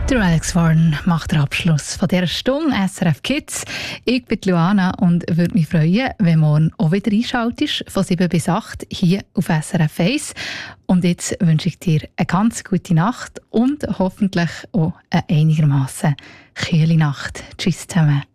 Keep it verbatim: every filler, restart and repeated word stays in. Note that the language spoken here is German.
Der Alex Warren macht den Abschluss von dieser Stunde S R F Kids. Ich bin Luana und würde mich freuen, wenn du morgen auch wieder einschaltest, von sieben bis acht hier auf S R F eins. Und jetzt wünsche ich dir eine ganz gute Nacht und hoffentlich auch eine einigermaßen kühle Nacht. Tschüss zusammen.